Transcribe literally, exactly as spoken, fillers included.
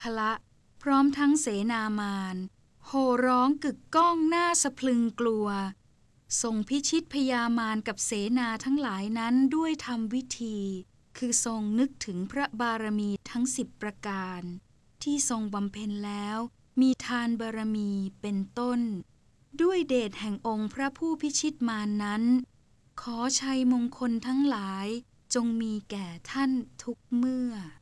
พละพร้อมทั้งเสนามารโห่ร้องกึกก้องหน้าสะพรึงกลัวทรงพิชิตพญามารกับเสนาทั้งหลายนั้นด้วยธรรมวิธีคือทรงนึกถึงพระบารมีทั้งสิบประการที่ทรงบำเพ็ญแล้วมีทานบารมีเป็นต้นด้วยเดชแห่งองค์พระผู้พิชิตมารนั้นขอชัยมงคลทั้งหลายจงมีแก่ท่านทุกเมื่อ